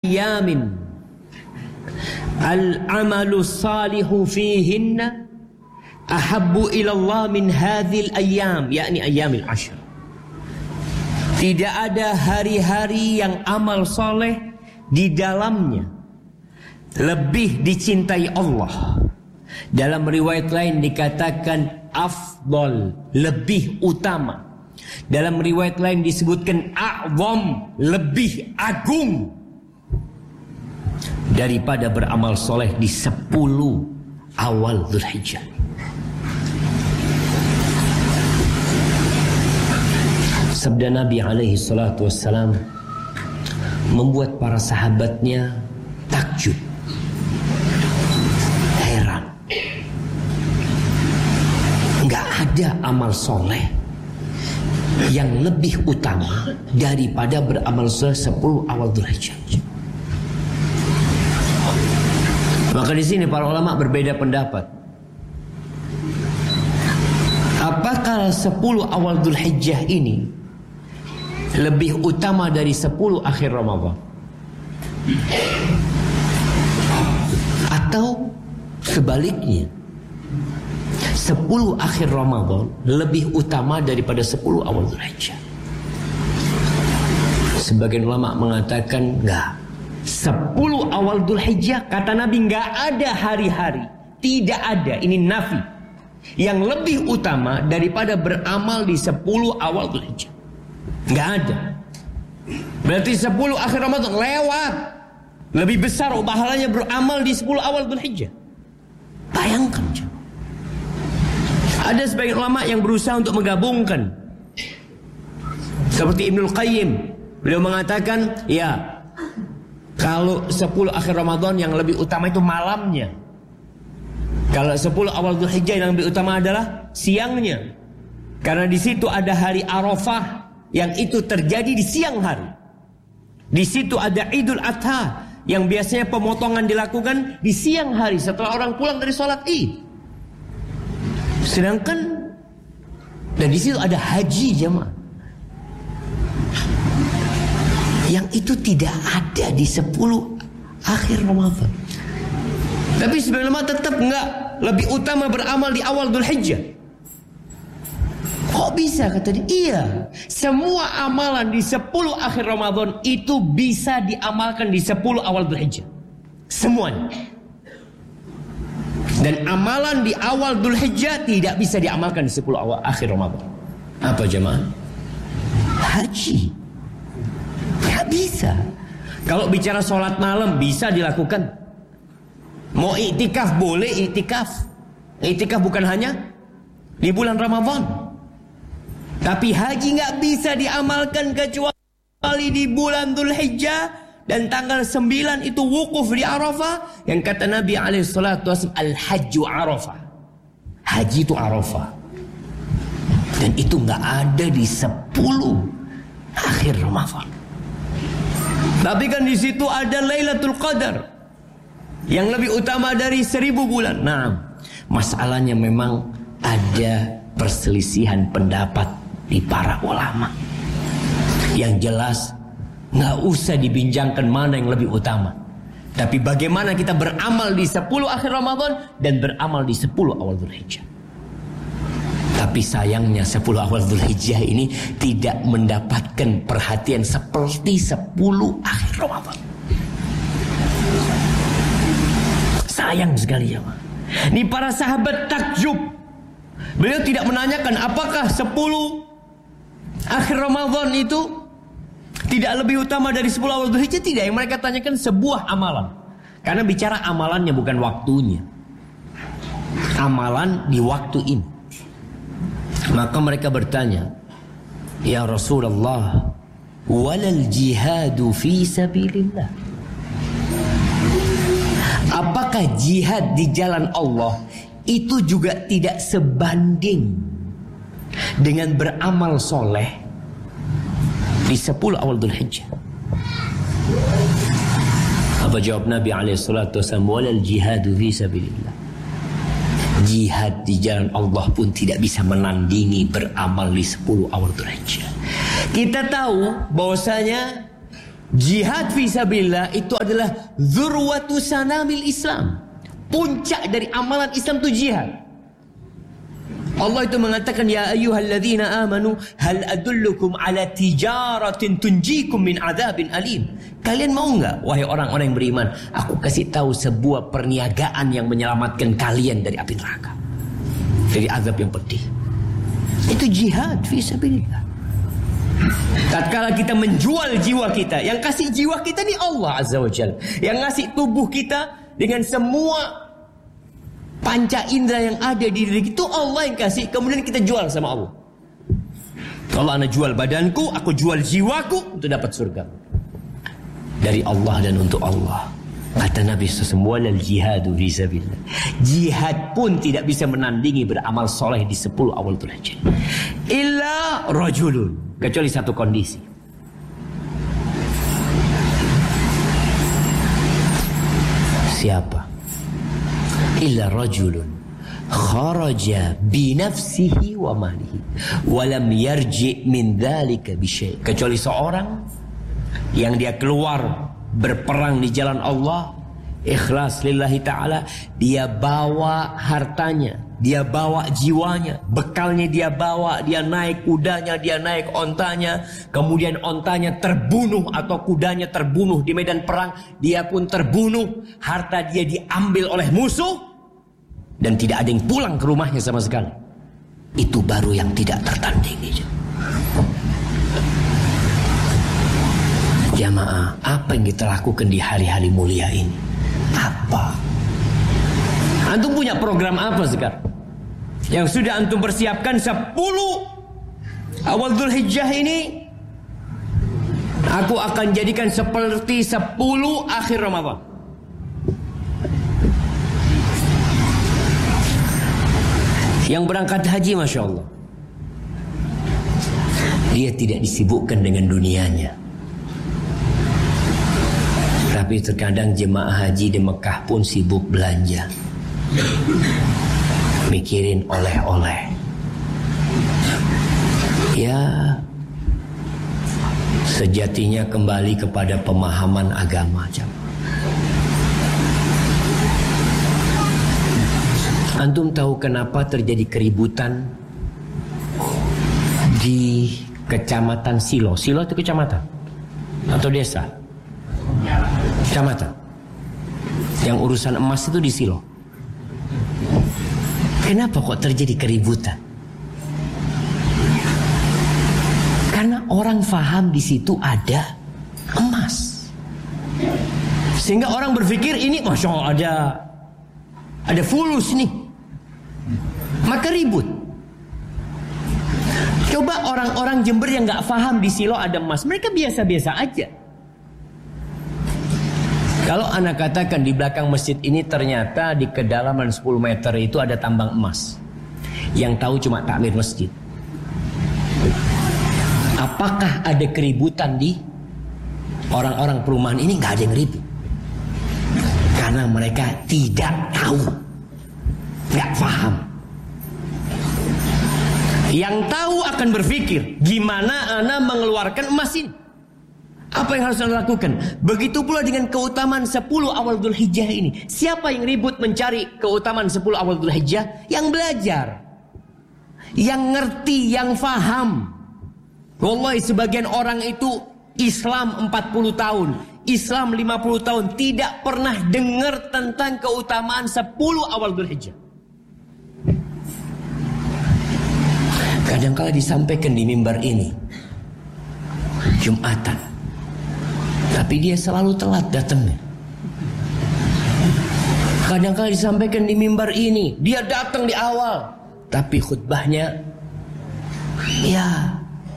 ayyamin al-amalu salihu fihinna ahabbu ila Allah min hadhil ayyam, yakni ayyamil ashr. Tidak ada hari-hari yang amal soleh di dalamnya lebih dicintai Allah. Dalam riwayat lain dikatakan afdal, lebih utama. Dalam riwayat lain disebutkan a'zam, lebih agung daripada beramal soleh di 10 awal Dzulhijjah. Sabda Nabi alaihi salatu wassalam membuat para sahabatnya takjub, heran. Enggak ada amal soleh yang lebih utama daripada beramal soleh 10 awal Dzulhijjah. Maka di sini para ulama berbeda pendapat. Apakah 10 awal Dzulhijjah ini lebih utama dari 10 akhir Ramadan? Atau sebaliknya, 10 akhir Ramadan lebih utama daripada 10 awal Dzulhijjah? Sebagian ulama mengatakan enggak. 10 awal Dzulhijjah kata Nabi enggak ada hari-hari, tidak ada, ini nafi, yang lebih utama daripada beramal di 10 awal Dzulhijjah. Enggak ada. Berarti 10 akhir Ramadan lewat. Lebih besar pahalanya beramal di 10 awal Dzulhijjah. Bayangkan. Ada sebagian ulama yang berusaha untuk menggabungkan. Seperti Ibnul Qayyim. Beliau mengatakan, ya, kalau 10 akhir Ramadan yang lebih utama itu malamnya. Kalau 10 awal Dzulhijjah yang lebih utama adalah siangnya. Karena di situ ada hari Arafah yang itu terjadi di siang hari. Di situ ada Idul Adha yang biasanya pemotongan dilakukan di siang hari setelah orang pulang dari sholat Id. Sedangkan dan di situ ada haji jemaah, yang itu tidak ada di 10 akhir Ramadan. Tapi sebenarnya tetap enggak, lebih utama beramal di awal Dzulhijjah. Kok bisa kata dia? Iya, semua amalan di 10 akhir Ramadan itu bisa diamalkan di 10 awal Dzulhijjah. Semuanya. Dan amalan di awal Dzulhijjah tidak bisa diamalkan di 10 awal akhir Ramadan. Apa jemaah? Haji. Tidak bisa. Kalau bicara sholat malam bisa dilakukan. Mau iktikaf boleh iktikaf. Iktikaf bukan hanya di bulan Ramadan. Tapi haji nggak bisa diamalkan kecuali di bulan Dzulhijjah dan tanggal 9 itu wukuf di Arafah, yang kata Nabi alaihissalatu wassalam, al-hajju Arafah. Haji itu Arafah. Dan itu nggak ada di 10 akhir Ramadan. Tapi kan di situ ada Lailatul Qadar yang lebih utama dari 1000 bulan. Nah, masalahnya memang ada perselisihan pendapat di para ulama. Yang jelas nggak usah dibincangkan mana yang lebih utama, tapi bagaimana kita beramal di 10 akhir Ramadan dan beramal di 10 awal Dzulhijjah. Tapi sayangnya 10 awal Dzulhijjah ini tidak mendapatkan perhatian seperti 10 akhir Ramadan. Sayang sekali ya, Pak. Ini para sahabat takjub. Beliau tidak menanyakan apakah 10 akhir Ramadan itu tidak lebih utama dari 10 awal Dzulhijjah. Tidak, yang mereka tanyakan sebuah amalan. Karena bicara amalannya bukan waktunya. Amalan di waktu ini. Maka mereka bertanya, ya Rasulullah, walal jihadu fi sabilillah. Apakah jihad di jalan Allah itu juga tidak sebanding dengan beramal soleh di 10 awal Dzulhijjah? Apa jawab Nabi alaihissalatu wassalam? Walal jihadu fi sabilillah. Jihad di jalan Allah pun tidak bisa menandingi beramal di 10 awal Dzulhijjah. Kita tahu bahwasanya Jihad fisabilillah itu adalah dzurwatu sanamil Islam. Puncak dari amalan Islam itu jihad. Allah itu mengatakan, ya ayyuhalladzina amanu hal adullukum ala tijaratin tunjikum min adzabin alim. Kalian mau enggak, wahai orang-orang yang beriman, aku kasih tahu sebuah perniagaan yang menyelamatkan kalian dari api neraka, dari azab yang pedih. Itu jihad fisabilillah. Tatkala kita menjual jiwa kita, yang kasih jiwa kita ni Allah Azza wa Jalla, yang ngasih tubuh kita dengan semua panca indera yang ada di diri itu Allah yang kasih, kemudian kita jual sama Allah. Kalau ana jual badanku, aku jual jiwaku untuk dapat surga dari Allah dan untuk Allah. Kata Nabi SAW, al-jihadu fisabilillah. Jihad pun tidak bisa menandingi beramal soleh di 10 awal Dzulhijjah. Illa rajulun, kecuali satu kondisi. Siapa? Illa rajulun kharaja binafsihi wa malihi wa lam yarji min dzalika bi syai'. Kecuali seorang yang dia keluar berperang di jalan Allah ikhlas lillahi ta'ala, dia bawa hartanya, dia bawa jiwanya, bekalnya dia bawa, dia naik kudanya, dia naik ontanya, kemudian ontanya terbunuh atau kudanya terbunuh di medan perang, dia pun terbunuh, harta dia diambil oleh musuh dan tidak ada yang pulang ke rumahnya sama sekali. Itu baru yang tidak tertandingi. Jamaah, apa yang kita lakukan di hari-hari mulia ini? Apa? Antum punya program apa sekarang? Yang sudah antum persiapkan 10 awal Dzulhijjah ini, aku akan jadikan seperti 10 akhir Ramadan. Yang berangkat haji, Masya Allah, dia tidak disibukkan dengan dunianya. Tapi terkadang jemaah haji di Mekah pun sibuk belanja, mikirin oleh-oleh. Ya, sejatinya kembali kepada pemahaman agama. Antum tahu kenapa terjadi keributan di kecamatan Silo? Silo itu kecamatan atau desa? Kecamatan. Yang urusan emas itu di Silo. Kenapa kok terjadi keributan? Karena orang faham di situ ada emas, sehingga orang berpikir ini Masya Allah ada fulus nih, maka ribut. Coba orang-orang Jember yang gak faham di Silo ada emas, mereka biasa-biasa aja. Kalau anak katakan di belakang masjid ini ternyata di kedalaman 10 meter itu ada tambang emas, yang tahu cuma takmir masjid, apakah ada keributan di orang-orang perumahan ini? Gak ada yang ribut, karena mereka tidak tahu, gak paham. Yang tahu akan berpikir, gimana ana mengeluarkan emas ini? Apa yang harus anda lakukan? Begitu pula dengan keutamaan 10 awal Dzulhijjah ini. Siapa yang ribut mencari keutamaan 10 awal Dzulhijjah? Yang belajar, yang ngerti, yang faham. Wallahi sebagian orang itu Islam 40 tahun, Islam 50 tahun, tidak pernah dengar tentang keutamaan 10 awal Dzulhijjah. Kadang-kala disampaikan di mimbar ini Jumatan, tapi dia selalu telat datangnya. Kadang-kala disampaikan di mimbar ini, dia datang di awal, tapi khutbahnya ya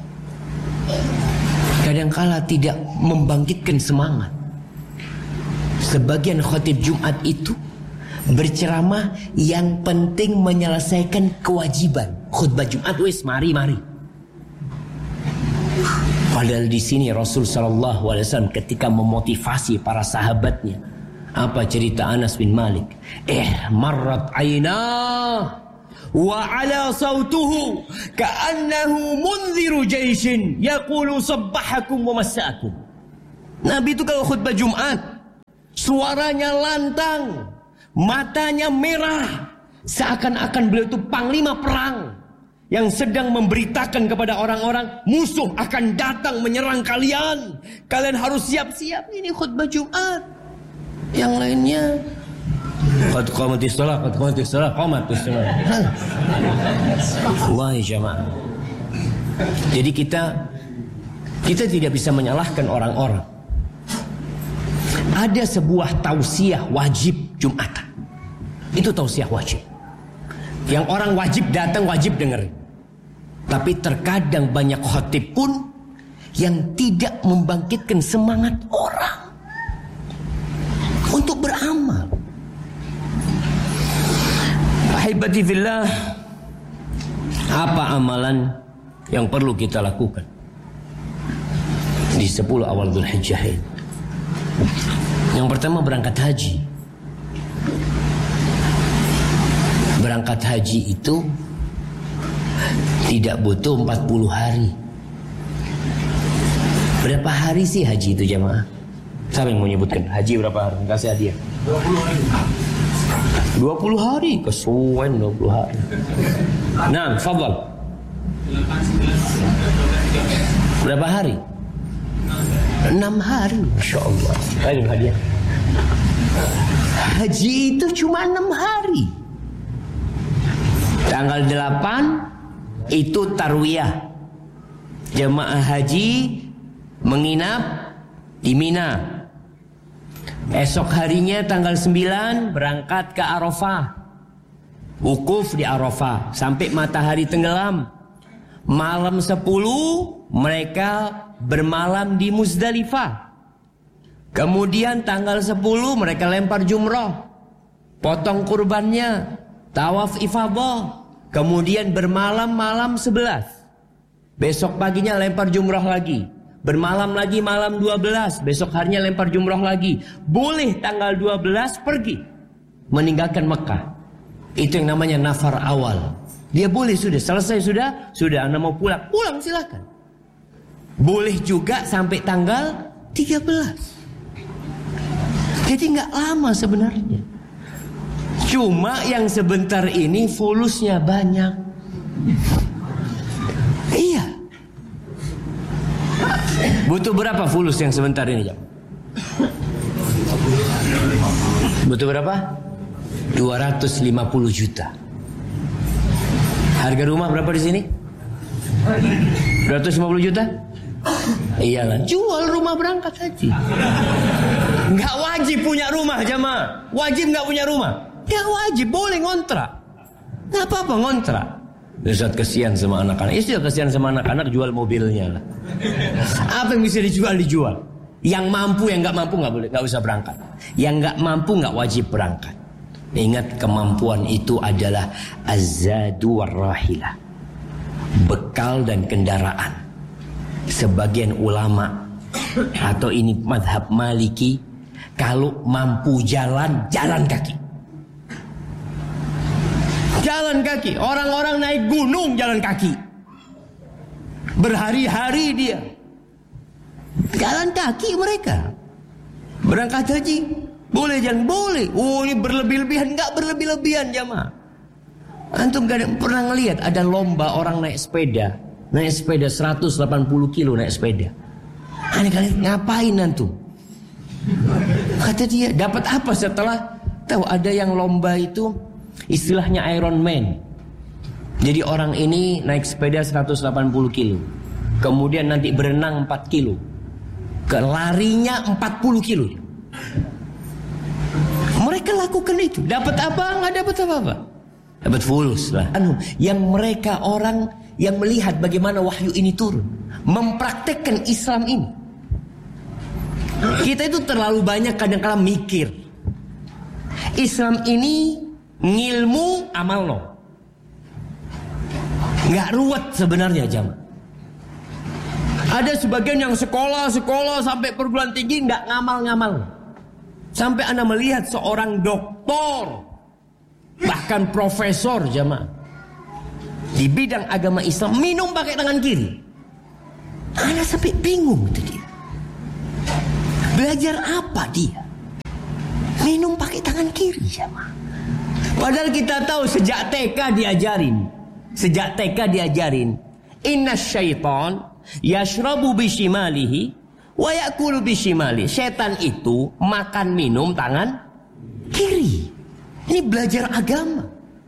kadang-kala tidak membangkitkan semangat. Sebagian khatib Jumat itu berceramah yang penting menyelesaikan kewajiban. Khutbah Jumat wis mari. Padahal di sini Rasul sallallahu alaihi wasallam ketika memotivasi para sahabatnya, apa cerita Anas bin Malik? Marrat aynah wa ala sautuhu ka'annahu munziru jaishin yaqulu sabbahakum wa masaakum. Nabi itu kalau khutbah Jumat, suaranya lantang, matanya merah, seakan-akan beliau itu panglima perang yang sedang memberitakan kepada orang-orang, musuh akan datang menyerang kalian. Kalian harus siap-siap. Ini khutbah Jumat. Yang lainnya qad qamatis shalah, qad qamatis shalah, qamatis shalah. Wallahi jamaah. Jadi kita tidak bisa menyalahkan orang-orang. Ada sebuah tausiah wajib Jumatan. Itu tausiah wajib. Yang orang wajib datang, wajib dengerin. Tapi terkadang banyak khatib pun yang tidak membangkitkan semangat orang untuk beramal. Ahibati fillah, apa amalan yang perlu kita lakukan di 10 awal Dzulhijjah ini? Yang pertama, berangkat haji. Berangkat haji itu tidak butuh 40 hari. Berapa hari sih haji itu jamaah? Siapa yang mau nyebutkan? Haji berapa hari? Kasih hadiah. 20 hari. Kesuwen 20 hari. Nah, fadhal. Berapa hari? 6 hari. Masya Allah. Ayo hadiah. Haji itu cuma 6 hari. Tanggal 8 itu tarwiyah. Jemaah haji menginap di Mina. Esok harinya tanggal 9 berangkat ke Arafah. Wukuf di Arafah sampai matahari tenggelam. Malam 10 mereka bermalam di Muzdalifah. Kemudian tanggal 10 mereka lempar jumrah, potong kurbannya, tawaf ifadah. Kemudian bermalam malam 11. Besok paginya lempar jumrah lagi. Bermalam lagi malam 12. Besok harinya lempar jumrah lagi. Boleh tanggal 12 pergi meninggalkan Mekah. Itu yang namanya nafar awal. Dia boleh sudah selesai sudah Anda mau pulang, pulang silakan. Boleh juga sampai tanggal 13. Jadi nggak lama sebenarnya. Cuma yang sebentar ini fulusnya banyak. Iya. Butuh berapa fulus yang sebentar ini, Jam? Butuh berapa? 250 juta. Harga rumah berapa di sini? 250 juta? Iyalah, jual rumah berangkat haji. Nggak wajib punya rumah jamaah. Wajib nggak punya rumah? Nggak wajib, boleh ngontrak. Nggak apa-apa ngontrak. Ustaz kesian sama anak-anak. Ya sudah kesian sama anak-anak, jual mobilnya lah. Apa yang bisa dijual? Yang mampu, yang nggak mampu nggak boleh, nggak usah berangkat. Yang nggak mampu nggak wajib berangkat. Ingat, kemampuan itu adalah az-zadu war-rahilah, bekal dan kendaraan. Sebagian ulama atau ini mazhab Maliki, kalau mampu jalan kaki. Jalan kaki. Orang-orang naik gunung jalan kaki. Berhari-hari dia jalan kaki mereka. Berangkat haji boleh jalan, boleh. Oh, ini berlebih-lebihan? Enggak berlebih-lebihan jamaah. Antum gak pernah ngelihat ada lomba orang naik sepeda 180 kilo naik sepeda. Aneh kalian ngapain antum? Kata dia, dapat apa setelah tahu ada yang lomba itu istilahnya Iron Man. Jadi orang ini naik sepeda 180 kilo. Kemudian nanti berenang 4 kilo. Larinya 40 kilo. Mereka lakukan itu. Dapat apa? Nggak dapat apa-apa. Dapat fulus lah. Yang mereka orang yang melihat bagaimana wahyu ini turun, mempraktekkan Islam ini. Kita itu terlalu banyak kadang-kadang mikir. Islam ini ngilmu amal no. Nggak ruwet sebenarnya jamaah. Ada sebagian yang sekolah sampai perguruan tinggi nggak ngamal. Sampai Anda melihat seorang doktor, bahkan profesor jamaah, di bidang agama Islam minum pakai tangan kiri. Anda sampai bingung itu dia. Belajar apa dia? Minum pakai tangan kiri jemaah. Padahal kita tahu sejak TK diajarin. Inna syaitan yashrabu bishimalihi wa yakulu bishimali. Setan itu makan minum tangan kiri. Ini belajar agama.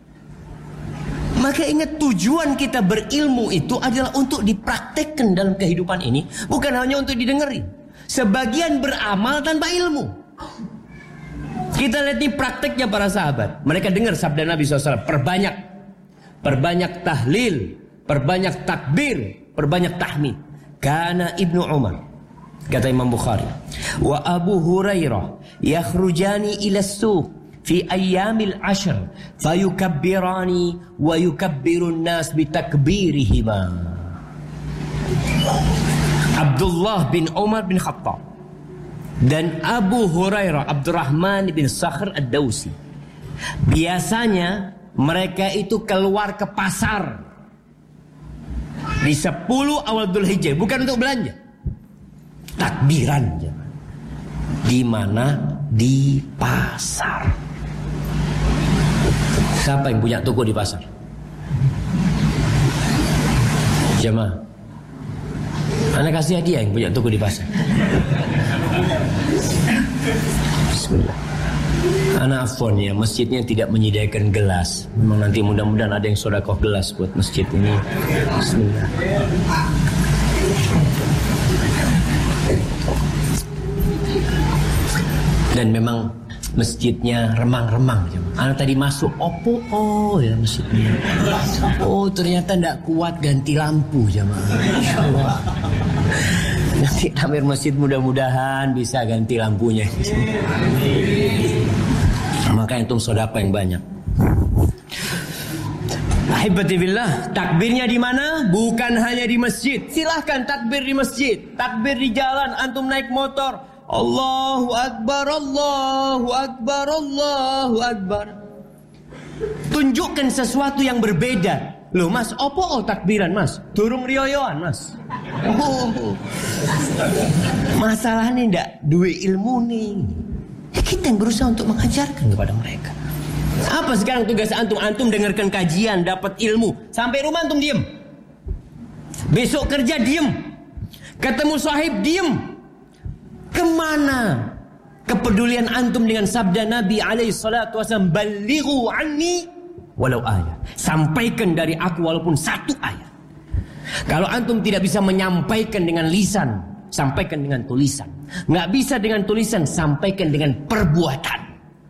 Maka ingat, tujuan kita berilmu itu adalah untuk dipraktekkan dalam kehidupan ini, bukan hanya untuk didengerin. Sebagian beramal tanpa ilmu. Kita lihat nih prakteknya para sahabat. Mereka dengar sabda Nabi SAW, perbanyak tahlil, perbanyak takbir, perbanyak tahmid. Kana Ibnu Umar, kata Imam Bukhari, wa Abu Hurairah yakhrujani ila suq fi ayyamil ashr fayukabbirani wa yukabbirun nas bitakbirihima. Abdullah bin Umar bin Khattab dan Abu Hurairah Abdurrahman bin Sakhr ad-Dawsi, biasanya mereka itu keluar ke pasar di 10 awal Dzulhijjah, bukan untuk belanja, takbiran. Di mana? Di pasar. Siapa yang punya toko di pasar? Jemaah, Anda kasih hadiah yang punya toko di pasar. Bismillah. Anak afwan ya, masjidnya tidak menyediakan gelas. Memang nanti mudah-mudahan ada yang sedekah gelas buat masjid ini. Bismillah. Dan memang masjidnya remang-remang. Anak tadi masuk, oh ya masjidnya. Oh ternyata tidak kuat ganti lampu jemaah. Insyaallah. Nanti takmir masjid mudah-mudahan bisa ganti lampunya. Maka antum sedekah yang banyak. Ahibati billah, takbirnya di mana? Bukan hanya di masjid. Silahkan takbir di masjid, takbir di jalan, antum naik motor. Allahu Akbar, Allahu Akbar, Allahu Akbar. Tunjukkan sesuatu yang berbeda. Loh mas, opo takbiran mas? Durung riyoyoan mas. Masalahnya ndak duwe ilmu nih. Kita yang berusaha untuk mengajarkan kepada mereka. Apa sekarang tugas antum? Antum dengarkan kajian, dapat ilmu. Sampai rumah antum diem. Besok kerja diem. Ketemu sahib diem. Kemana kepedulian antum dengan sabda Nabi SAW, balighu anni walau ayat. Sampaikan dari aku walaupun satu ayat. Kalau antum tidak bisa menyampaikan dengan lisan, sampaikan dengan tulisan. Nggak bisa dengan tulisan, sampaikan dengan perbuatan.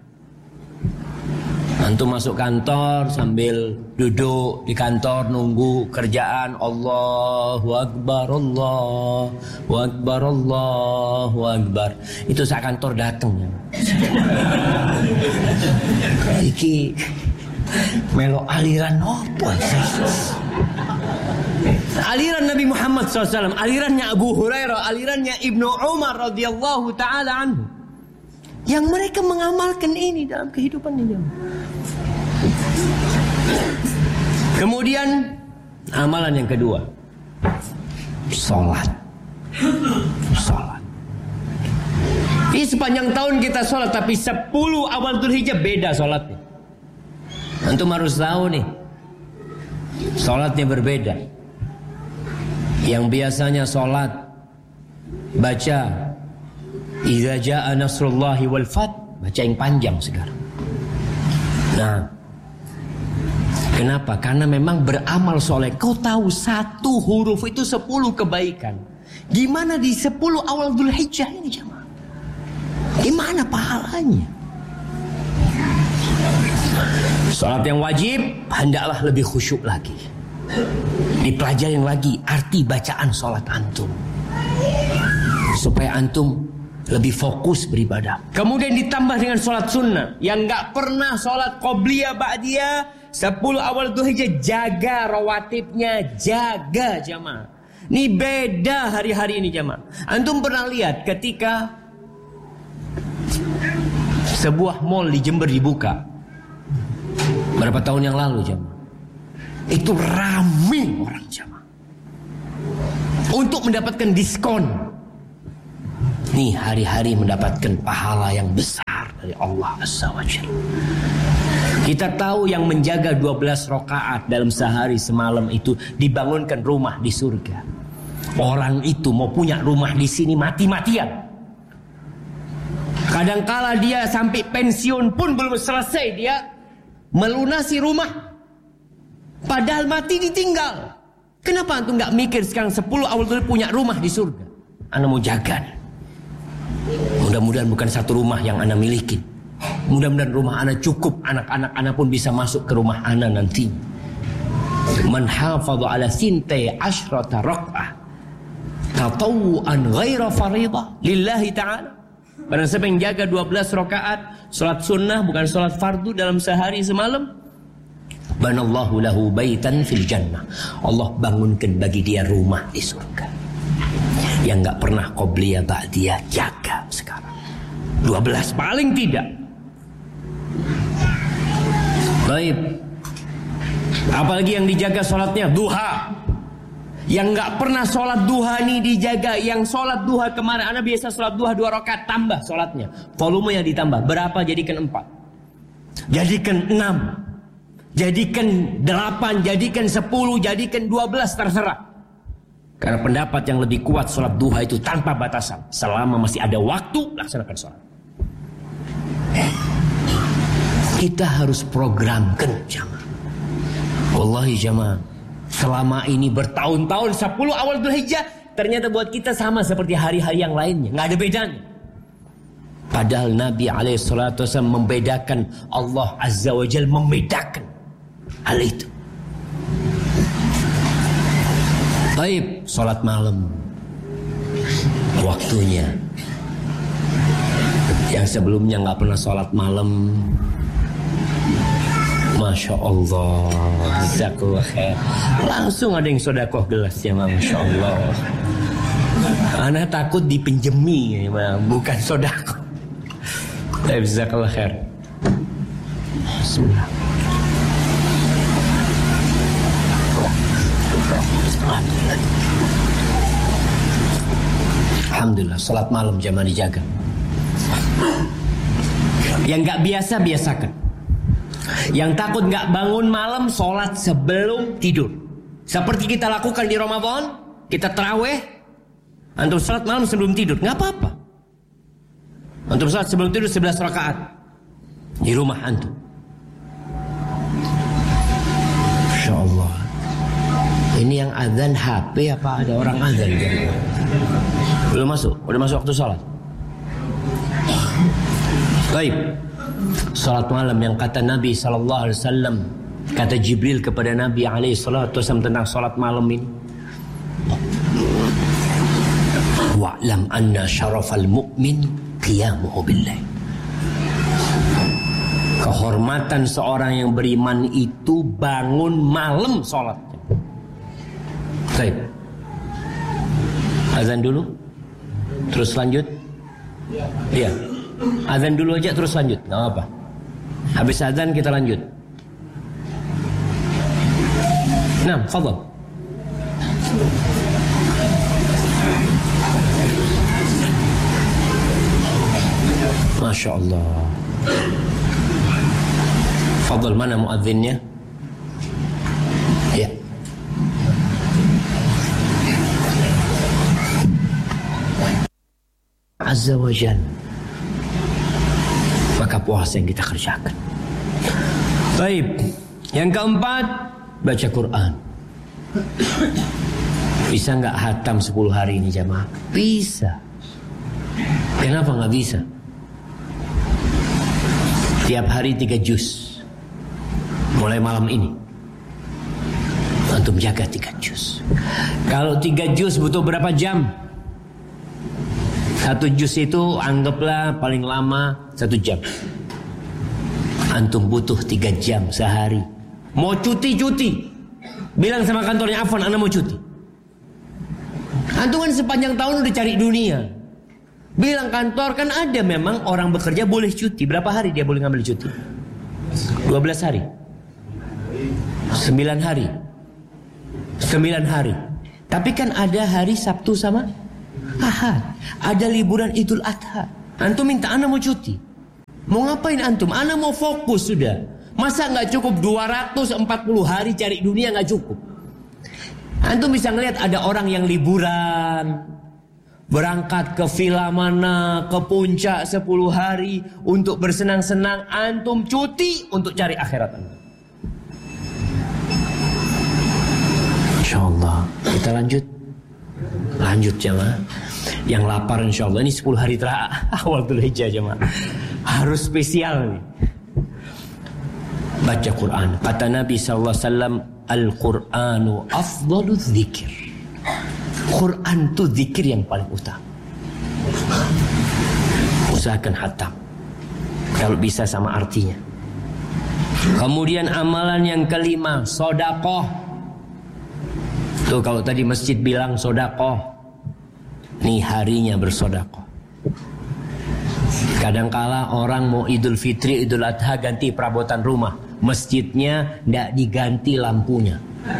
Antum masuk kantor sambil duduk di kantor nunggu kerjaan. Allahu Akbar, Allahu Akbar, Allahu Akbar. Itu saat kantor datang. Iki melo aliran apa sih? Aliran Nabi Muhammad SAW, alirannya Abu Hurairah, alirannya Ibnu Umar radhiyallahu taala anhu. Yang mereka mengamalkan ini dalam kehidupannya. Kemudian amalan yang kedua, sholat. Di sepanjang tahun kita sholat, tapi 10 awal Dzulhijjah beda sholatnya. Antum harus tahu nih, sholatnya berbeda. Yang biasanya sholat baca idza jaa nasrullahi wal fath, baca yang panjang sekarang. Nah, kenapa? Karena memang beramal soleh. Kau tahu satu huruf itu 10 kebaikan. Gimana di 10 awal Dzulhijjah ini jemaah? Gimana pahalanya? Salat yang wajib hendaklah lebih khusyuk lagi. Dipelajarin lagi arti bacaan salat antum, supaya antum lebih fokus beribadah. Kemudian ditambah dengan sholat sunnah. Yang gak pernah sholat qobliyah ba'diyah 10 awal Dzulhijjah, jaga rawatibnya, jaga jamaah. Ini beda hari-hari ini jamaah. Antum pernah lihat ketika sebuah mall di Jember dibuka berapa tahun yang lalu jamaah, itu ramai orang jamaah untuk mendapatkan diskon. Nih hari-hari mendapatkan pahala yang besar dari Allah Azza wa Jalla. Kita tahu yang menjaga 12 rakaat dalam sehari semalam itu dibangunkan rumah di surga. Orang itu mau punya rumah di sini mati-matian. Kadangkala dia sampai pensiun pun belum selesai dia melunasi rumah. Padahal mati ditinggal. Kenapa antum nggak mikir sekarang 10 awal dulu punya rumah di surga? Anda mau jaga nih. Mudah-mudahan bukan satu rumah yang Anda miliki. Mudah-mudahan rumah Anda cukup, anak-anak Anda pun bisa masuk ke rumah Anda nanti. Man hafadha ala sintai asyrata rak'ah tatawu'an ghaira faridah lillahi ta'ala. Barang siapa yang jaga 12 rakaat salat sunnah bukan salat fardu dalam sehari semalam, banallahu lahu baitan fil jannah. Allah bangunkan bagi dia rumah di surga. Yang gak pernah qobliyah ba'diyah jaga sekarang 12 paling tidak. Baik. Apalagi yang dijaga sholatnya duha. Yang gak pernah sholat duha nih dijaga. Yang sholat duha kemarin Anda biasa sholat duha 2 rakaat, tambah sholatnya, volumenya ditambah. Berapa? Jadikan 4, jadikan 6, jadikan 8, jadikan 10, jadikan 12, terserah. Karena pendapat yang lebih kuat sholat duha itu tanpa batasan. Selama masih ada waktu, laksanakan sholat. Kita harus programkan jamaah. Wallahi jamaah, selama ini bertahun-tahun 10 awal Dzulhijjah ternyata buat kita sama seperti hari-hari yang lainnya, nggak ada bedanya. Padahal Nabi alaihissalatu wasallam membedakan, Allah azza wa jalla membedakan hal itu. Baik, sholat malam waktunya. Yang sebelumnya nggak pernah sholat malam, Masya Allah, jazakallah khair. Langsung ada yang sodakoh gelas ya, Masya Allah. Ana takut dipinjemi, ya, bukan sodakoh. Jazakallah khair. Bismillah. Alhamdulillah, salat malam jamaah dijaga. Yang gak biasa, biasakan. Yang takut gak bangun malam, salat sebelum tidur. Seperti kita lakukan di Ramadan, kita tarawih, antum salat malam sebelum tidur, gak apa-apa. Antum salat sebelum tidur 11 rakaat di rumah antum. Masya Allah. Ini yang azan HP apa ada orang azan? Belum masuk, udah masuk waktu salat. Baik. Salat malam yang kata Nabi SAW, kata Jibril kepada Nabi SAW tentang salat malam ini. Wa'lam anna syarafal mu'min qiyamuhu billah. Kehormatan seorang yang beriman itu bangun malam salatnya. Baik. Azan dulu, terus lanjut. Iya. Azan dulu aja terus lanjut, nggak apa. Habis azan kita lanjut. Nah, fadhal. Masya Allah. Fadhal, mana muadzinnya? Ya. Azza wa Jalla. Maka puasa yang kita kerjakan. Baik. Yang keempat, baca Quran. Bisa nggak hatam 10 hari ini jamaah? Bisa. Kenapa nggak bisa? Tiap hari 3 juz. Mulai malam ini. Antum jaga 3 juz. Kalau 3 juz butuh berapa jam? 1 juz itu anggaplah paling lama 1 jam. Antum butuh 3 jam sehari. Mau cuti. Bilang sama kantornya, Afwan, Anda mau cuti. Antum kan sepanjang tahun udah cari dunia. Bilang kantor, kan ada memang orang bekerja boleh cuti. Berapa hari dia boleh ngambil cuti? 12 hari. 9 hari. 9 hari. Tapi kan ada hari Sabtu sama Ahad. Ada liburan Idul Adha. Antum minta ana mau cuti. Mau ngapain antum? Ana mau fokus sudah. Masa nggak cukup 240 hari cari dunia, nggak cukup. Antum bisa ngelihat ada orang yang liburan, berangkat ke villa mana, ke puncak 10 hari untuk bersenang-senang. Antum cuti untuk cari akhirat antum. InsyaAllah kita lanjut jemaah. Yang lapar insyaallah ini 10 hari awal Dzulhijjah jemaah. Harus spesial nih. Baca Quran. Kata Nabi SAW, Al-Quranu afdalu dzikir. Quran itu zikir yang paling utama. Usahakan khatam. Kalau bisa sama artinya. Kemudian amalan yang kelima, sedekah. Tuh kalau tadi masjid bilang sedekah, nih harinya bersedekah. Kadangkala orang mau Idul Fitri, Idul Adha ganti perabotan rumah, masjidnya ndak diganti lampunya.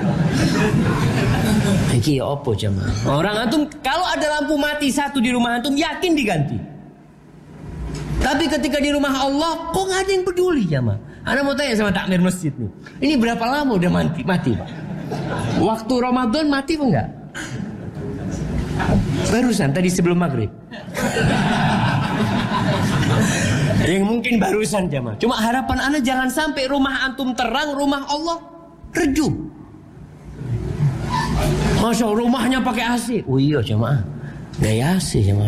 Iki opo jemaah? Orang antum kalau ada lampu mati satu di rumah antum yakin diganti. Tapi ketika di rumah Allah kok nggak ada yang peduli jemaah? Anda mau tanya sama takmir masjid nih, ini berapa lama udah mati Pak? Waktu Ramadan mati apa enggak? Barusan tadi sebelum maghrib. Yang mungkin barusan jemaah. Cuma harapan Anda jangan sampai rumah antum terang, rumah Allah redup. Masya Allah rumahnya pakai AC. Oh iya jemaah, gaya AC jemaah.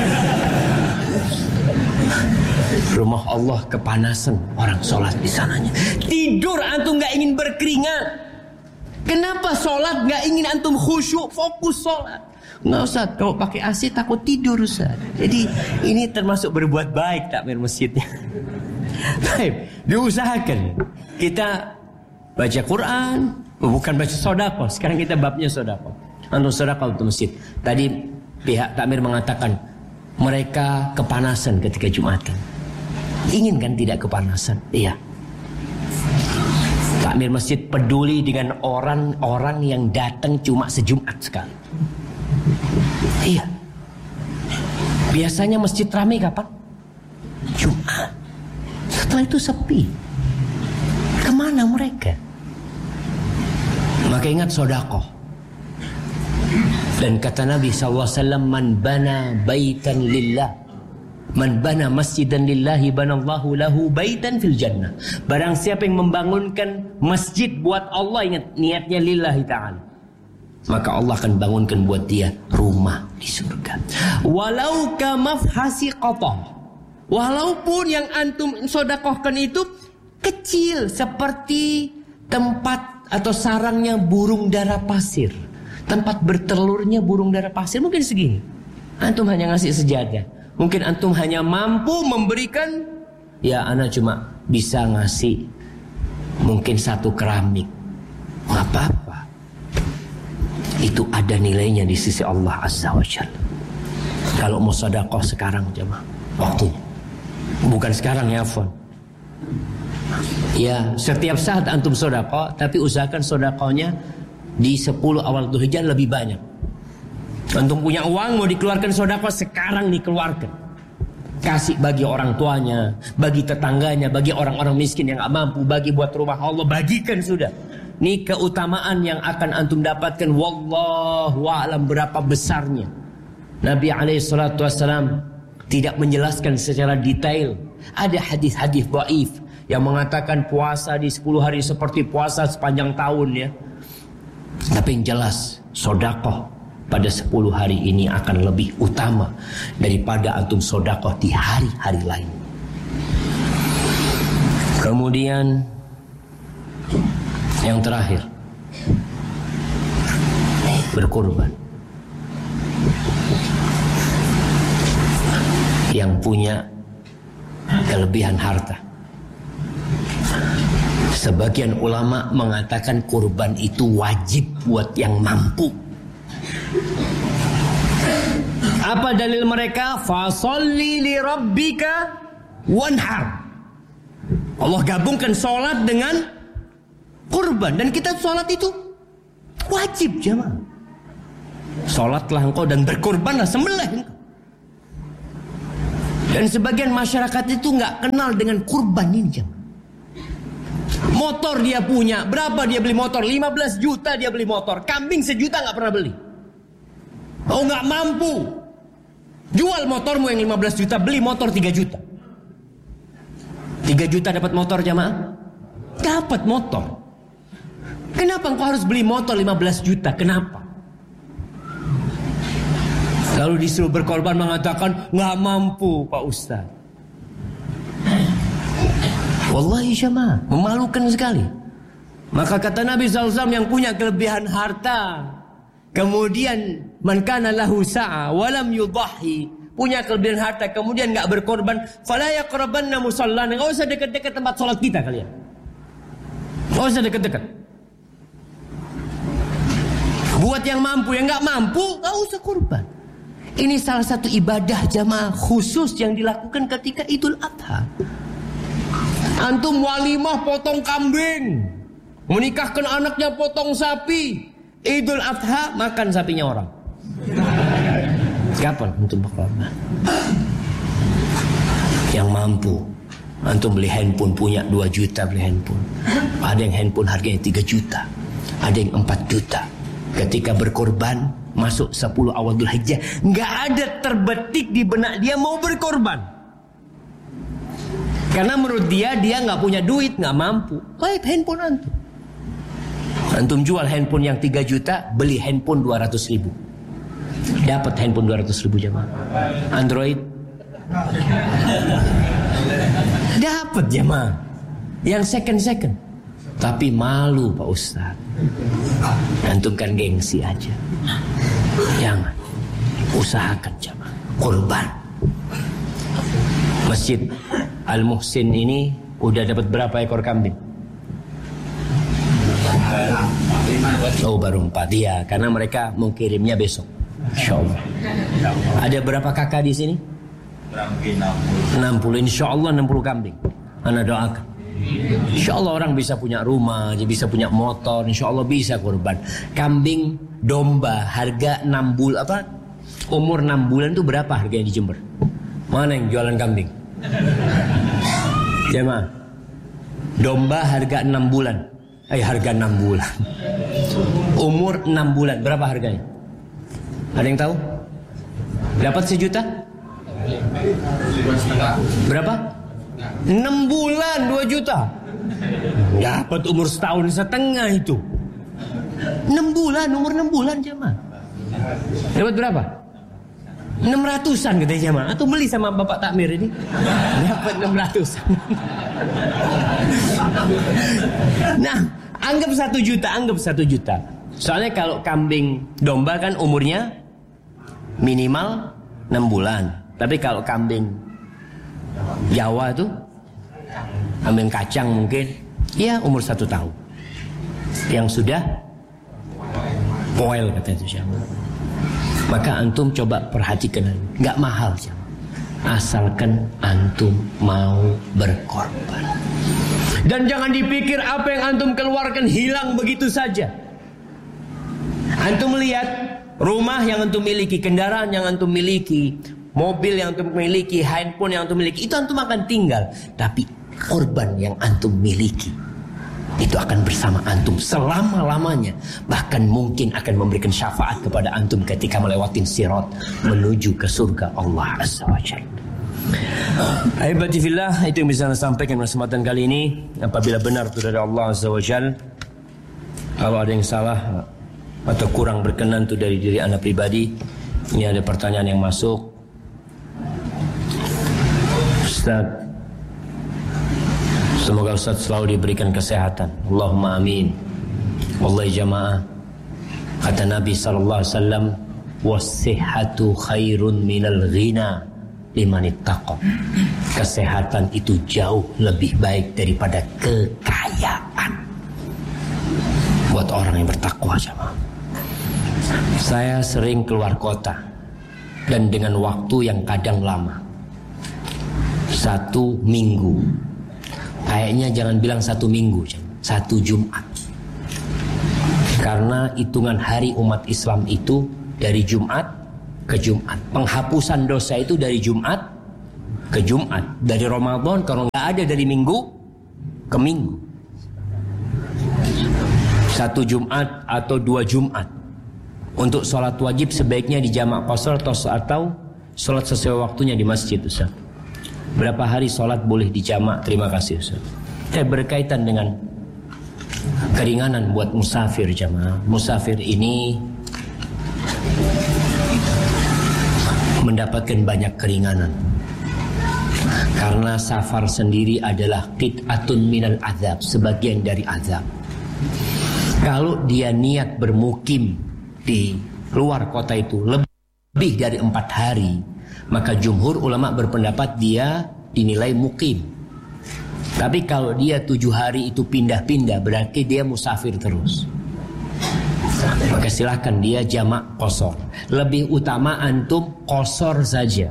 Rumah Allah kepanasan, orang sholat di sananya. Tidur antum gak ingin berkeringat. Kenapa sholat gak ingin antum khusyuk, fokus sholat? Nggak usah, kalau pakai AC takut tidur Ustaz. Jadi ini termasuk berbuat baik takmir masjidnya. Baik, diusahakan kita baca Quran, bukan baca sedekah. Sekarang kita babnya sedekah. Antum sedekah untuk masjid. Tadi pihak takmir mengatakan mereka kepanasan ketika Jumatan. Ingin kan tidak kepanasan? Iya. Takmir masjid peduli dengan orang-orang yang datang cuma sejumat sekali. Iya. Biasanya masjid ramai kapan? Jumat. Setelah itu sepi. Kemana mereka? Maka ingat sedekah. Dan kata Nabi SAW, Man bana baitan lillah, man bana masjidan lillahi banallahu lahu baitan fil jannah. Barang siapa yang membangunkan masjid buat Allah, ingat niatnya lillahi ta'ala, maka Allah akan bangunkan buat dia rumah di surga. Walau kamafhasi qatah, walaupun yang antum sedekahkan itu kecil seperti tempat atau sarangnya burung dara pasir, tempat bertelurnya burung dara pasir, mungkin segini. Antum hanya ngasih sejadah. Mungkin antum hanya mampu memberikan, ya ana cuma bisa ngasih mungkin 1 keramik. Nggak apa-apa. Itu ada nilainya di sisi Allah Azza wa Jalla. Kalau mau sedekah sekarang jemaah, waktunya. Bukan sekarang ya, Fon. Ya, setiap saat antum sedekah, tapi usahakan sedekahnya di 10 awal Dzulhijjah lebih banyak. Antum punya uang mau dikeluarkan sedekah sekarang dikeluarkan. Kasih bagi orang tuanya, bagi tetangganya, bagi orang-orang miskin yang enggak mampu, bagi buat rumah Allah, bagikan sudah. Ini keutamaan yang akan antum dapatkan. Wallahu a'lam berapa besarnya. Nabi SAW tidak menjelaskan secara detail. Ada hadis-hadis dhaif yang mengatakan puasa di 10 hari seperti puasa sepanjang tahun ya. Tapi yang jelas sedekah pada 10 hari ini akan lebih utama daripada antum sedekah di hari-hari lain. Kemudian yang terakhir, berkorban. Yang punya kelebihan harta. Sebagian ulama mengatakan kurban itu wajib buat yang mampu. Apa dalil mereka? Fasholli li rabbika wanhar. Allah gabungkan sholat dengan kurban, dan kita sholat itu wajib jemaah. Sholatlah engkau dan berkorbanlah, sembelih engkau. Dan sebagian masyarakat itu nggak kenal dengan kurban ini, jemaah. Motor dia punya, berapa dia beli motor? 15 juta dia beli motor. Kambing 1 juta nggak pernah beli. Oh, nggak mampu. Jual motormu yang 15 juta, beli motor 3 juta. 3 juta dapat motor, jemaah? Dapat motor. Kenapa engkau harus beli motor 15 juta? Kenapa? Lalu disuruh berkorban mengatakan nggak mampu, Pak Ustaz. Wallahi jemaah, memalukan sekali. Maka kata Nabi SAW, yang punya kelebihan harta, kemudian man kana lahu sa'a walam yudhahi, punya kelebihan harta kemudian enggak berkorban, fala yaqrabanna musallana, enggak usah dekat-dekat tempat salat kita kalian. Enggak usah dekat-dekat. Buat yang mampu, yang enggak mampu enggak usah korban. Ini salah satu ibadah jamaah khusus yang dilakukan ketika Idul Adha. Antum walimah potong kambing, menikahkan anaknya potong sapi, Idul Adha makan sapinya orang. Kapan antum berkorban? Yang mampu. Antum beli handphone, punya 2 juta beli handphone. Ada yang handphone harganya 3 juta, ada yang 4 juta. Ketika berkorban masuk 10 awal Dzulhijjah, nggak ada terbetik di benak dia mau berkorban. Karena menurut dia nggak punya duit, nggak mampu. Baik handphone antum. Antum jual handphone yang 3 juta, beli handphone 200 ribu. Dapat handphone 200 ribu jemaah. Android. Dapat jemaah. Yang second. Tapi malu Pak Ustaz. Antum kan gengsi aja. Jangan. Usahakan jemaah. Korban. Masjid Al-Muhsin ini udah dapat berapa ekor kambing? Oh, baru 4 ya, karena mereka mau kirimnya besok. Insyaallah. Ada berapa kakak di sini? 60. Insyaallah 60 kambing. Ana doakan. Insyaallah orang bisa punya rumah, bisa punya motor, insyaallah bisa korban. Kambing domba harga 6 bulan apa? Umur 6 bulan itu berapa harganya di Jember? Mana yang jualan kambing? Jemaah. Domba harga 6 bulan. Harga 6 bulan. Umur 6 bulan berapa harganya? Ada yang tahu? Dapat 1 juta? Berapa? 6 bulan 2 juta. Dapat umur 1,5 tahun itu. 6 bulan, umur 6 bulan jemaah. Dapat berapa? 600-an katanya jemaah. Atau beli sama Bapak Takmir ini. Dapat 600-an. Nah, anggap 1 juta, anggap 1 juta. Soalnya kalau kambing domba kan umurnya minimal 6 bulan. Tapi kalau kambing Jawa itu, kambing kacang mungkin, ya umur 1 tahun. Yang sudah poel katanya itu siapa. Maka antum coba perhatikan, nggak mahal siapa. Asalkan antum mau berkorban. Dan jangan dipikir apa yang antum keluarkan hilang begitu saja. Antum melihat rumah yang antum miliki, kendaraan yang antum miliki, mobil yang antum miliki, handphone yang antum miliki, itu antum akan tinggal. Tapi korban yang antum miliki itu akan bersama antum selama-lamanya. Bahkan mungkin akan memberikan syafaat kepada antum ketika melewatin sirat menuju ke surga Allah Azza wa Jalla. Ahibati fillah, itu yang bisa saya sampaikan pada kesempatan kali ini. Apabila benar itu dari Allah Azza wa Jalla, kalau ada yang salah atau kurang berkenan itu dari diri anak pribadi. Ini ada pertanyaan yang masuk. Ustaz, semoga Ustaz selalu diberikan kesehatan. Allahumma amin. Wallahi jamaah, kata Nabi SAW, was-sihhatu khairun minal ghina liman ittaqa. Kesehatan itu jauh lebih baik daripada kekayaan buat orang yang bertakwa jamaah. Saya sering keluar kota dan dengan waktu yang kadang lama. 1 minggu. Kayaknya jangan bilang 1 minggu, 1 Jumat. Karena hitungan hari umat Islam itu dari Jumat ke Jumat. Penghapusan dosa itu dari Jumat ke Jumat. Dari Ramadan kalau nggak ada dari minggu ke minggu. 1 Jumat atau 2 Jumat. Untuk sholat wajib sebaiknya di jamak qasar atau sholat sesuai waktunya di masjid, Ustaz. Berapa hari sholat boleh di jamak? Terima kasih, Ustaz. Berkaitan dengan keringanan buat musafir, jamaah. Musafir ini mendapatkan banyak keringanan. Karena safar sendiri adalah qit'atun minal azab, sebagian dari azab. Kalau dia niat bermukim di luar kota itu lebih dari 4 hari, maka jumhur ulama berpendapat dia dinilai mukim. Tapi kalau dia 7 hari itu pindah-pindah, berarti dia musafir terus. Maka silakan dia jamak qasar. Lebih utama antum qasar saja.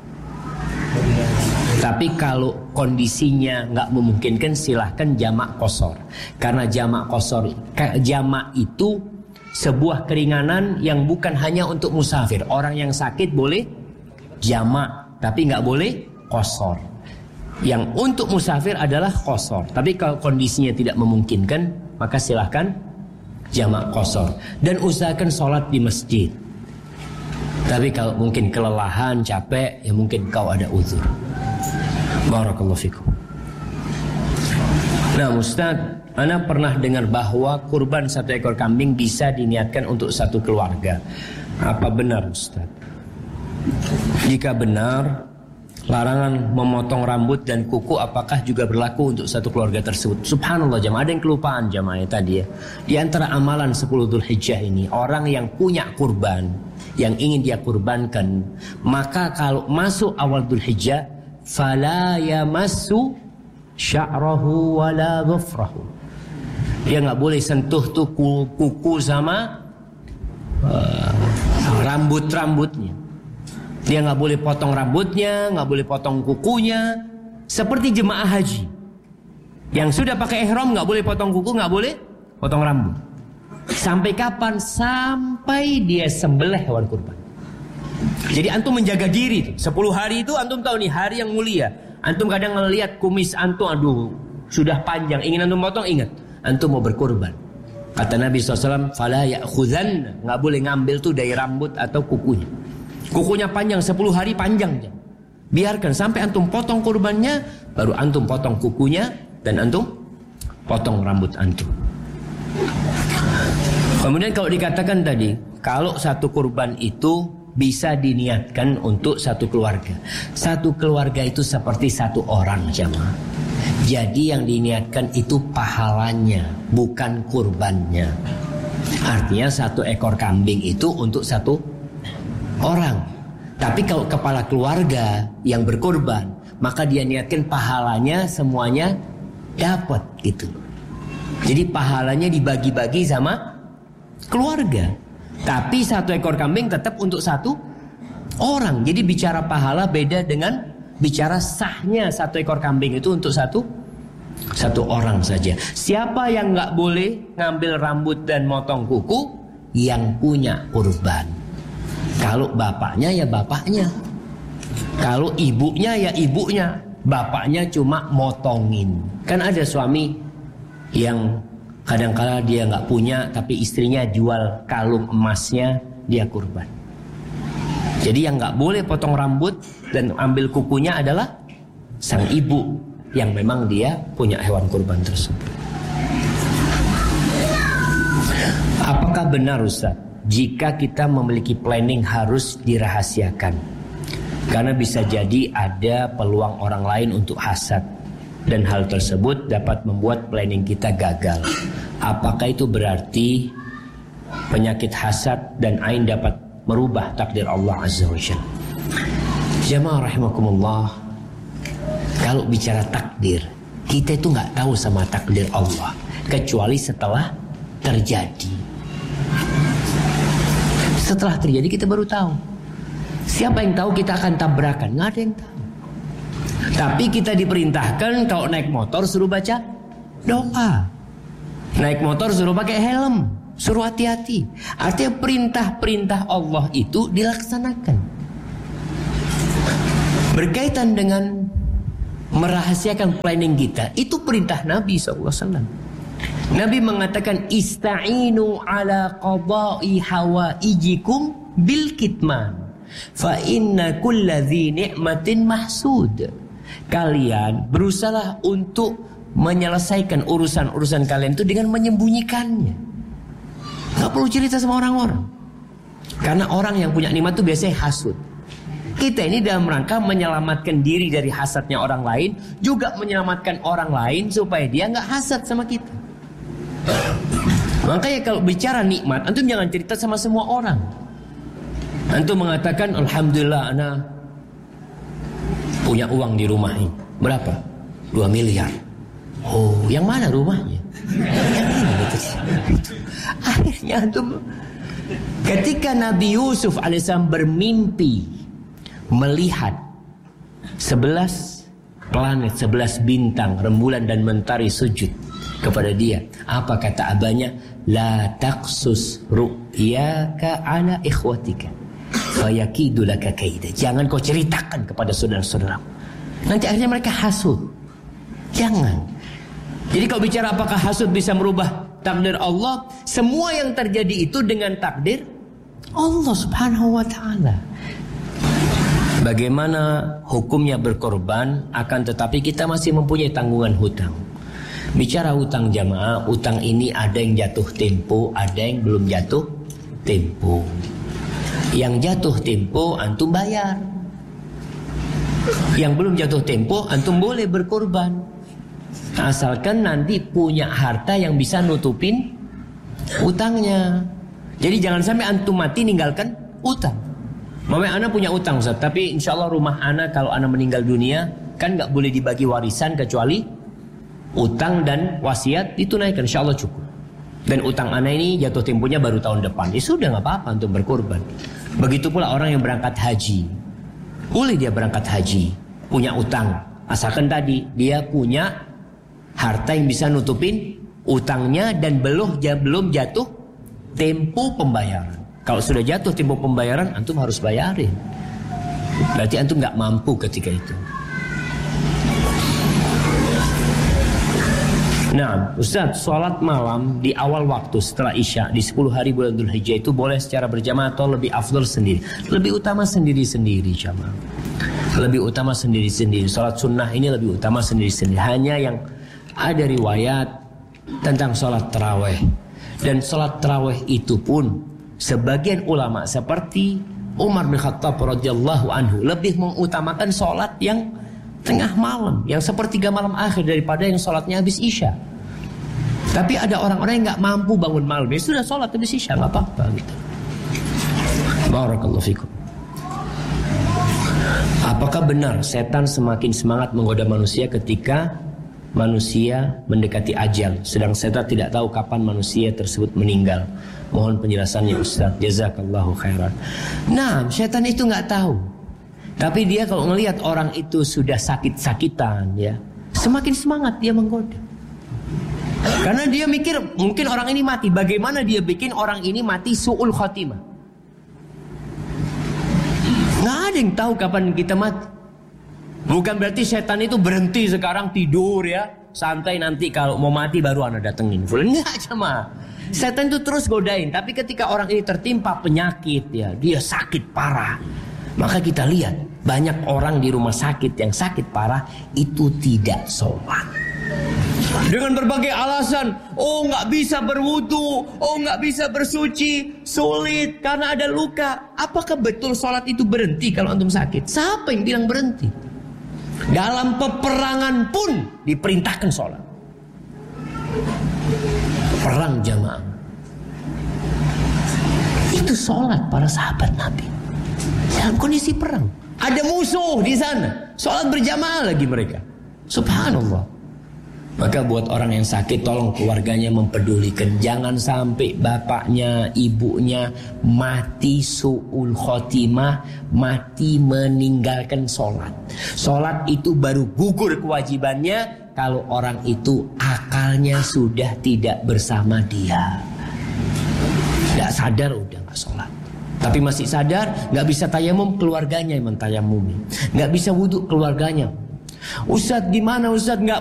Tapi kalau kondisinya nggak memungkinkan, silahkan jamak qasar. Karena jamak qasar, jamak itu sebuah keringanan yang bukan hanya untuk musafir. Orang yang sakit boleh jamak, tapi nggak boleh qasar. Yang untuk musafir adalah qasar. Tapi kalau kondisinya tidak memungkinkan, maka silahkan jamak qasar. Dan usahakan sholat di masjid. Tapi kalau mungkin kelelahan, capek, ya mungkin kau ada uzur. Barakallahu fikum. Nah, Ustaz, ana pernah dengar bahwa kurban 1 ekor kambing bisa diniatkan untuk 1 keluarga. Apa benar, Ustaz? Jika benar, larangan memotong rambut dan kuku apakah juga berlaku untuk 1 keluarga tersebut? Subhanallah, jamaah, ada yang kelupaan jamaah tadi ya. Di antara amalan 10 Dzulhijjah ini, orang yang punya kurban, yang ingin dia kurbankan, maka kalau masuk awal Dzulhijjah, fala yamassu sya'rahu wala dhufrahu. Dia nggak boleh sentuh tuh kuku sama rambut-rambutnya. Dia nggak boleh potong rambutnya, nggak boleh potong kukunya. Seperti jemaah haji yang sudah pakai ihram, nggak boleh potong kuku, nggak boleh potong rambut. Sampai kapan? Sampai dia sembelih hewan kurban. Jadi antum menjaga diri tuh. 10 hari itu antum tahu nih hari yang mulia. Antum kadang ngelihat kumis antum, aduh sudah panjang, ingin antum potong, ingat antum mau berkurban. Kata Nabi SAW, fala ya'khudhan, nggak boleh ngambil tuh dari rambut atau kukunya. Kukunya panjang 10 hari panjang. Biarkan sampai antum potong kurbannya, baru antum potong kukunya dan antum potong rambut antum. Kemudian kalau dikatakan tadi, kalau 1 kurban itu bisa diniatkan untuk 1 keluarga. 1 keluarga itu seperti 1 orang, jamaah. Jadi yang diniatkan itu pahalanya, bukan kurbannya. Artinya 1 ekor kambing itu untuk 1 orang. Tapi kalau kepala keluarga yang berkorban, maka dia niatkan pahalanya semuanya dapat gitu. Jadi pahalanya dibagi-bagi sama keluarga. Tapi 1 ekor kambing tetap untuk 1 orang. Jadi bicara pahala beda dengan bicara sahnya 1 ekor kambing itu untuk satu orang saja. Siapa yang nggak boleh ngambil rambut dan motong kuku? Yang punya kurban. Kalau bapaknya ya bapaknya. Kalau ibunya ya ibunya. Bapaknya cuma motongin. Kan ada suami yang kadang-kala dia nggak punya, tapi istrinya jual kalung emasnya, dia kurban. Jadi yang nggak boleh potong rambut dan ambil kukunya adalah sang ibu yang memang dia punya hewan kurban tersebut. Apakah benar, Ustaz, jika kita memiliki planning harus dirahasiakan? Karena bisa jadi ada peluang orang lain untuk hasad. Dan hal tersebut dapat membuat planning kita gagal. Apakah itu berarti penyakit hasad dan ain dapat merubah takdir Allah Azza wa Jalla? Jamaah rahimakumullah, kalau bicara takdir, kita itu nggak tahu sama takdir Allah kecuali setelah terjadi. Setelah terjadi kita baru tahu. Siapa yang tahu kita akan tabrakan? Nggak ada yang tahu. Tapi kita diperintahkan kalau naik motor suruh baca doa. Naik motor suruh pakai helm. Suruh hati-hati. Artinya perintah-perintah Allah itu dilaksanakan. Berkaitan dengan merahasiakan planning kita, itu perintah Nabi SAW. Nabi mengatakan, ista'inu ala qada'i hawaijikum bil kitman, fa inna kulla dhi ni'matin mahsud. Kalian berusaha untuk menyelesaikan urusan-urusan kalian itu dengan menyembunyikannya. Gak perlu cerita sama orang-orang. Karena orang yang punya nikmat itu biasanya hasud. Kita ini dalam rangka menyelamatkan diri dari hasadnya orang lain, juga menyelamatkan orang lain supaya dia gak hasad sama kita. Makanya kalau bicara nikmat, antum jangan cerita sama semua orang. Antum mengatakan, alhamdulillah ana punya uang di rumah ini. Berapa? 2 miliar. Oh, yang mana rumahnya? Yang ini gitu. Akhirnya antum, ketika Nabi Yusuf alaihissalam bermimpi melihat 11 planet, 11 bintang, rembulan dan mentari sujud kepada dia, apa kata abahnya? La taqsus ru'yaka ala ikhwatika fayakidu laka kaida. Jangan kau ceritakan kepada saudara-saudaramu, nanti akhirnya mereka hasud. Jangan. Jadi kalau bicara apakah hasud bisa merubah takdir Allah, semua yang terjadi itu dengan takdir Allah subhanahu wa ta'ala. Bagaimana hukumnya berkorban, akan tetapi kita masih mempunyai tanggungan hutang. Bicara hutang jamaah, hutang ini ada yang jatuh tempo, ada yang belum jatuh tempo. Yang jatuh tempo antum bayar, yang belum jatuh tempo antum boleh berkorban, asalkan nanti punya harta yang bisa nutupin utangnya. Jadi jangan sampai antum mati ninggalkan utang. Mamanya ana punya utang Ustaz, tapi insya Allah rumah ana kalau ana meninggal dunia kan gak boleh dibagi warisan kecuali utang dan wasiat ditunaikan, insya Allah cukup. Dan utang ana ini jatuh temponya baru tahun depan, ya sudah gak apa-apa untuk berkorban. Begitu pula orang yang berangkat haji, boleh dia berangkat haji, punya utang, asalkan tadi dia punya harta yang bisa nutupin utangnya dan belum jatuh tempo pembayaran. Kalau sudah jatuh tempo pembayaran, antum harus bayarin. Berarti antum gak mampu ketika itu. Nah, Ustaz, sholat malam di awal waktu setelah Isya di 10 hari bulan Dzulhijjah itu boleh secara berjamaah atau lebih afdal sendiri? Lebih utama sendiri-sendiri jamaah. Lebih utama sendiri-sendiri. Sholat sunnah ini lebih utama sendiri-sendiri. Hanya yang ada riwayat tentang sholat taraweh. Dan sholat taraweh itu pun sebagian ulama seperti Umar bin Khattab radhiyallahu anhu lebih mengutamakan sholat yang tengah malam, yang sepertiga malam akhir daripada yang sholatnya habis Isya. Tapi ada orang-orang yang gak mampu bangun malam, ya sudah sholat habis Isya, gak apa-apa gitu. Barakallahu fikum. Apakah benar setan semakin semangat menggoda manusia ketika manusia mendekati ajal, sedang setan tidak tahu kapan manusia tersebut meninggal? Mohon penjelasannya Ustaz, jazakallahu khairan. Nah, setan itu gak tahu. Tapi dia kalau ngelihat orang itu sudah sakit-sakitan, ya, semakin semangat dia menggoda. Karena dia mikir mungkin orang ini mati. Bagaimana dia bikin orang ini mati su'ul khotimah? Nggak ada yang tahu kapan kita mati. Bukan berarti setan itu berhenti sekarang tidur ya, santai nanti kalau mau mati baru anda datengin. Enggak cuma. Setan itu terus godain. Tapi ketika orang ini tertimpa penyakit, ya, dia sakit parah, maka kita lihat banyak orang di rumah sakit yang sakit parah itu tidak sholat. Dengan berbagai alasan, oh nggak bisa berwudu, oh nggak bisa bersuci, sulit karena ada luka. Apakah betul sholat itu berhenti kalau antum sakit? Siapa yang bilang berhenti? Dalam peperangan pun diperintahkan sholat. Perang jamaah, itu sholat para sahabat Nabi. Dalam kondisi perang, ada musuh di sana, sholat berjamaah lagi mereka. Subhanallah. Maka buat orang yang sakit, tolong keluarganya mempedulikan. Jangan sampai bapaknya, ibunya mati su'ul khotimah, mati meninggalkan sholat. Sholat itu baru gugur kewajibannya kalau orang itu akalnya sudah tidak bersama dia. Sadar udah nggak sholat. Tapi masih sadar, nggak bisa tayamum, keluarganya yang mentayamumi. Nggak bisa wudhu, keluarganya. Ustadz gimana Ustadz, nggak